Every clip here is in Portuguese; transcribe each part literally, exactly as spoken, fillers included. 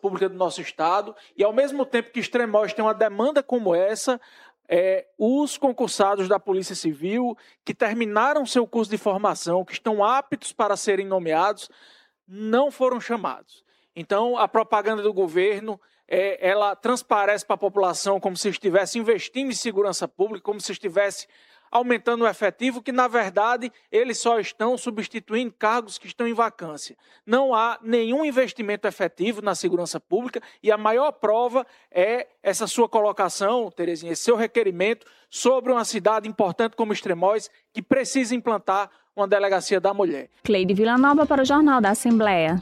pública do nosso estado e, ao mesmo tempo que Extremóis tem uma demanda como essa, é, os concursados da Polícia Civil que terminaram seu curso de formação, que estão aptos para serem nomeados, não foram chamados. Então, a propaganda do governo, é, ela transparece para a população como se estivesse investindo em segurança pública, como se estivesse aumentando o efetivo, que, na verdade, eles só estão substituindo cargos que estão em vacância. Não há nenhum investimento efetivo na segurança pública e a maior prova é essa sua colocação, Terezinha, esse seu requerimento sobre uma cidade importante como Extremóis, que precisa implantar uma delegacia da mulher. Cleide Villanova para o Jornal da Assembleia.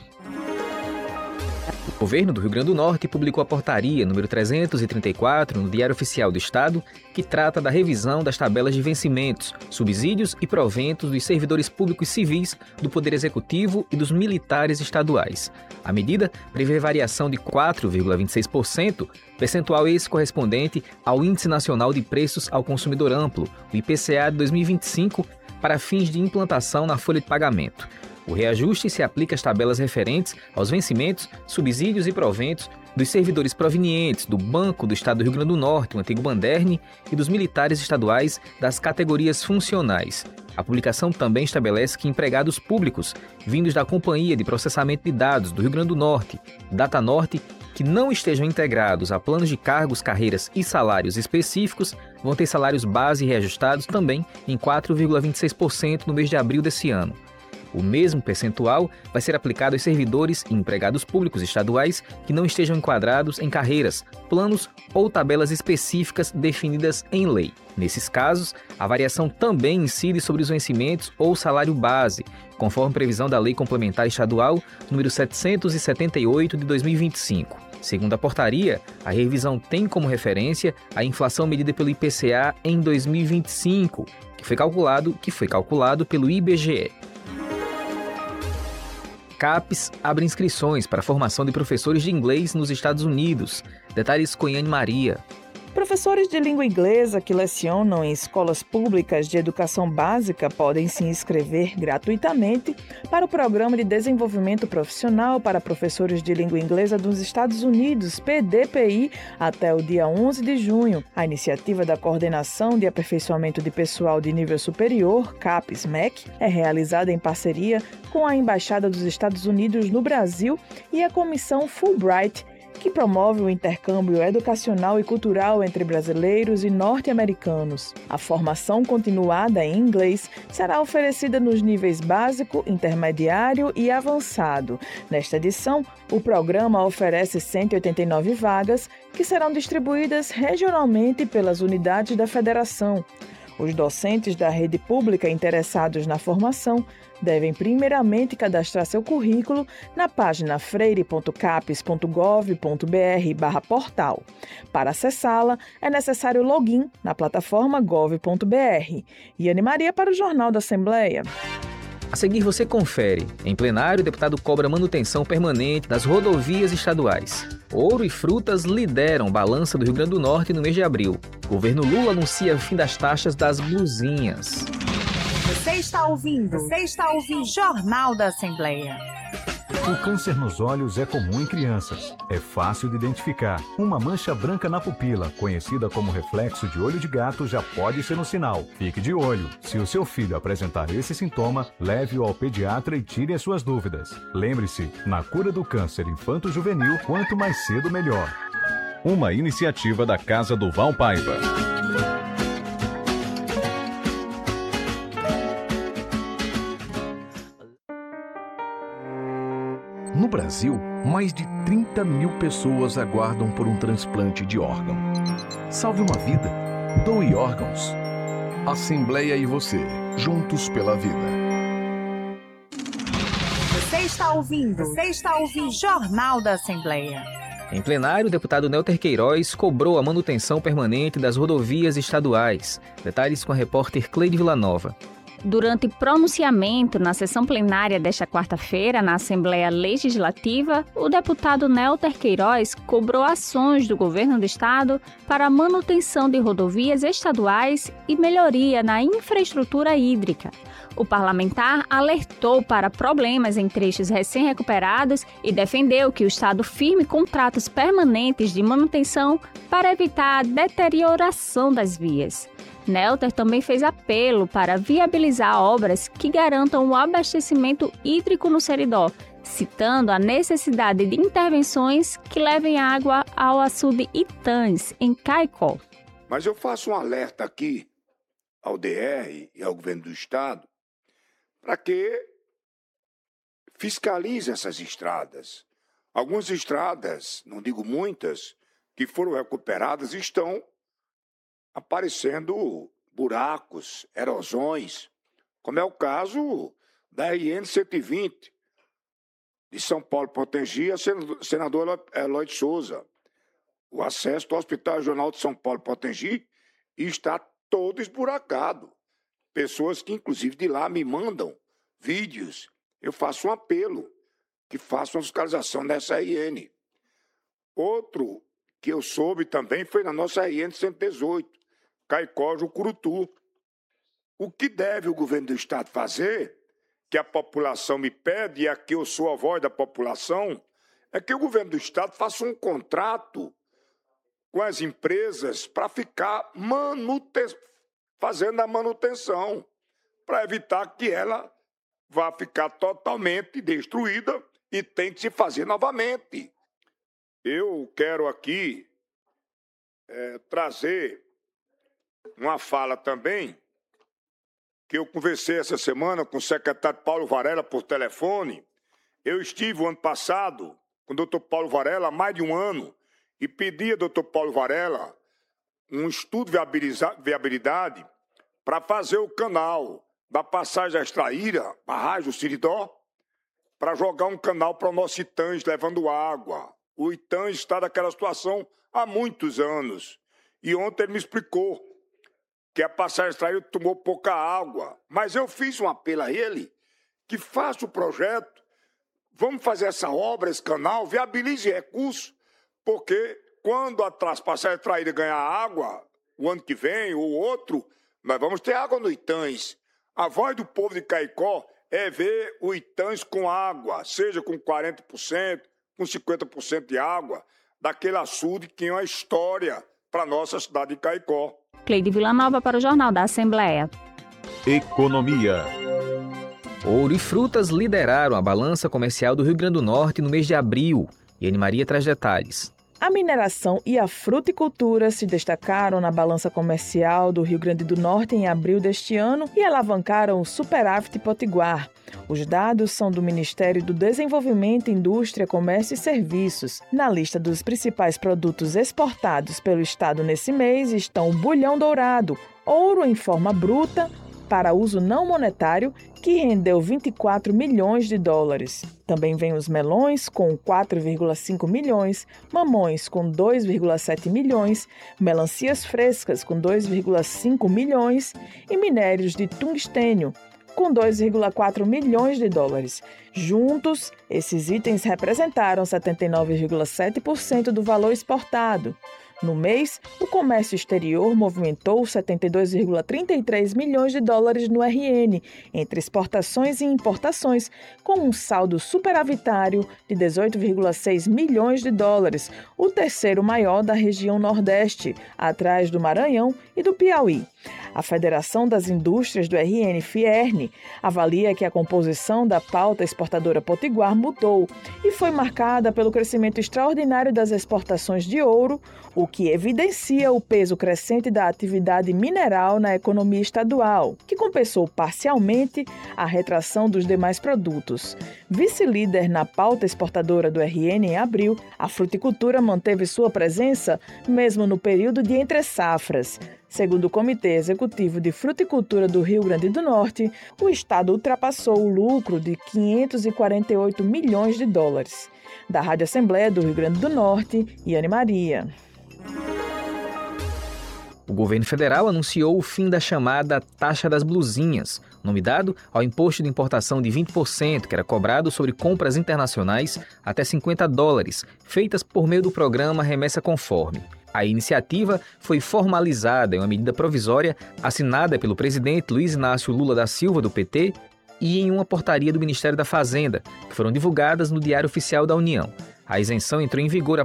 O governo do Rio Grande do Norte publicou a portaria número trezentos e trinta e quatro no Diário Oficial do Estado, que trata da revisão das tabelas de vencimentos, subsídios e proventos dos servidores públicos civis, do Poder Executivo e dos militares estaduais. A medida prevê variação de quatro vírgula vinte e seis por cento, percentual esse correspondente ao Índice Nacional de Preços ao Consumidor Amplo, o I P C A de dois mil e vinte e cinco, para fins de implantação na folha de pagamento. O reajuste se aplica às tabelas referentes aos vencimentos, subsídios e proventos dos servidores provenientes do Banco do Estado do Rio Grande do Norte, o antigo Banderni, e dos militares estaduais das categorias funcionais. A publicação também estabelece que empregados públicos vindos da Companhia de Processamento de Dados do Rio Grande do Norte, Data Norte, que não estejam integrados a planos de cargos, carreiras e salários específicos, vão ter salários base reajustados também em quatro vírgula vinte e seis por cento no mês de abril desse ano. O mesmo percentual vai ser aplicado aos servidores e empregados públicos estaduais que não estejam enquadrados em carreiras, planos ou tabelas específicas definidas em lei. Nesses casos, a variação também incide sobre os vencimentos ou salário base, conforme previsão da Lei Complementar Estadual número setecentos e setenta e oito de dois mil e vinte e cinco. Segundo a portaria, a revisão tem como referência a inflação medida pelo I P C A em dois mil e vinte e cinco, que foi calculado, que foi calculado pelo I B G E. CAPES abre inscrições para a formação de professores de inglês nos Estados Unidos. Detalhes com Yane Maria. Professores de língua inglesa que lecionam em escolas públicas de educação básica podem se inscrever gratuitamente para o Programa de Desenvolvimento Profissional para Professores de Língua Inglesa dos Estados Unidos, P D P I, até o dia onze de junho. A iniciativa da Coordenação de Aperfeiçoamento de Pessoal de Nível Superior, CAPES-M E C, é realizada em parceria com a Embaixada dos Estados Unidos no Brasil e a Comissão Fulbright, que promove o intercâmbio educacional e cultural entre brasileiros e norte-americanos. A formação continuada em inglês será oferecida nos níveis básico, intermediário e avançado. Nesta edição, o programa oferece cento e oitenta e nove vagas que serão distribuídas regionalmente pelas unidades da federação. Os docentes da rede pública interessados na formação devem primeiramente cadastrar seu currículo na página freire ponto capes ponto gov ponto br barra portal. Para acessá-la, é necessário login na plataforma gov ponto br. Yane Maria para o Jornal da Assembleia. A seguir você confere. Em plenário, o deputado cobra manutenção permanente das rodovias estaduais. Ouro e frutas lideram balança do Rio Grande do Norte no mês de abril. Governo Lula anuncia o fim das taxas das blusinhas. Você está ouvindo? Você está ouvindo Jornal da Assembleia. O câncer nos olhos é comum em crianças. É fácil de identificar. Uma mancha branca na pupila, conhecida como reflexo de olho de gato, já pode ser um sinal. Fique de olho. Se o seu filho apresentar esse sintoma, leve-o ao pediatra e tire as suas dúvidas. Lembre-se, na cura do câncer infanto-juvenil, quanto mais cedo, melhor. Uma iniciativa da Casa do Val Paiva. No Brasil, mais de trinta mil pessoas aguardam por um transplante de órgão. Salve uma vida. Doe órgãos. Assembleia e você, juntos pela vida. Você está ouvindo? Você está ouvindo Jornal da Assembleia. Em plenário, o deputado Nélter Queiroz cobrou a manutenção permanente das rodovias estaduais. Detalhes com a repórter Cleide Villanova. Durante pronunciamento na sessão plenária desta quarta-feira, na Assembleia Legislativa, o deputado Nélter Queiroz cobrou ações do governo do estado para a manutenção de rodovias estaduais e melhoria na infraestrutura hídrica. O parlamentar alertou para problemas em trechos recém-recuperados e defendeu que o estado firme contratos permanentes de manutenção para evitar a deterioração das vias. Nélter também fez apelo para viabilizar obras que garantam o abastecimento hídrico no Seridó, citando a necessidade de intervenções que levem água ao açude Itãs, em Caicó. Mas eu faço um alerta aqui ao D R e ao governo do estado para que fiscalize essas estradas. Algumas estradas, não digo muitas, que foram recuperadas, estão aparecendo buracos, erosões, como é o caso da R N cento e vinte, de São Paulo Potengi, a senadora Eloy de Souza. O acesso ao Hospital Regional de São Paulo Potengi está todo esburacado. Pessoas que, inclusive, de lá me mandam vídeos. Eu faço um apelo que façam a fiscalização dessa R N. Outro que eu soube também foi na nossa R N cento e dezoito, Caicó, Jucurutu. O que deve o governo do estado fazer, que a população me pede, e aqui eu sou a voz da população, é que o governo do estado faça um contrato com as empresas para ficar manute... fazendo a manutenção, para evitar que ela vá ficar totalmente destruída e tem que se fazer novamente. Eu quero aqui é, trazer uma fala também, que eu conversei essa semana com o secretário Paulo Varela por telefone. Eu estive o ano passado com o doutor Paulo Varela há mais de um ano e pedi ao doutor Paulo Varela um estudo de viabilidade para fazer o canal da Passagem da Extraíra, barragem do Seridó, para jogar um canal para o nosso Itãs levando água. O Itãs está naquela situação há muitos anos. E ontem ele me explicou que a Passagem da Extraíra tomou pouca água. Mas eu fiz um apelo a ele que faça o projeto, vamos fazer essa obra, esse canal, viabilize recursos, porque quando a Passagem da Extraíra ganhar água, o ano que vem ou outro, nós vamos ter água no Itãs. A voz do povo de Caicó é ver o Itãs com água, seja com quarenta por cento, com cinquenta por cento de água, daquele açude que é uma história para a nossa cidade de Caicó. Cleide Villanova para o Jornal da Assembleia. Economia. Ouro e frutas lideraram a balança comercial do Rio Grande do Norte no mês de abril. E Anne Maria traz detalhes. A mineração e a fruticultura se destacaram na balança comercial do Rio Grande do Norte em abril deste ano e alavancaram o superávit potiguar. Os dados são do Ministério do Desenvolvimento, Indústria, Comércio e Serviços. Na lista dos principais produtos exportados pelo estado nesse mês estão o bulhão dourado, ouro em forma bruta, para uso não monetário, que rendeu vinte e quatro milhões de dólares. Também vem os melões, com quatro vírgula cinco milhões, mamões, com dois vírgula sete milhões, melancias frescas, com dois vírgula cinco milhões e minérios de tungstênio, com dois vírgula quatro milhões de dólares. Juntos, esses itens representaram setenta e nove vírgula sete por cento do valor exportado. No mês, o comércio exterior movimentou setenta e dois vírgula trinta e três milhões de dólares no R N, entre exportações e importações, com um saldo superavitário de dezoito vírgula seis milhões de dólares, o terceiro maior da região Nordeste, atrás do Maranhão e do Piauí. A Federação das Indústrias do R N, Fierne, avalia que a composição da pauta exportadora potiguar mudou e foi marcada pelo crescimento extraordinário das exportações de ouro, o que evidencia o peso crescente da atividade mineral na economia estadual, que compensou parcialmente a retração dos demais produtos. Vice-líder na pauta exportadora do R N em abril, a fruticultura manteve sua presença mesmo no período de entre-safras. Segundo o Comitê Executivo de Fruticultura do Rio Grande do Norte, o estado ultrapassou o lucro de quinhentos e quarenta e oito milhões de dólares. Da Rádio Assembleia do Rio Grande do Norte, Anne Maria. O governo federal anunciou o fim da chamada taxa das blusinhas, nome dado ao imposto de importação de vinte por cento que era cobrado sobre compras internacionais até cinquenta dólares, feitas por meio do programa Remessa Conforme. A iniciativa foi formalizada em uma medida provisória assinada pelo presidente Luiz Inácio Lula da Silva, do P T, e em uma portaria do Ministério da Fazenda, que foram divulgadas no Diário Oficial da União. A isenção entrou em vigor a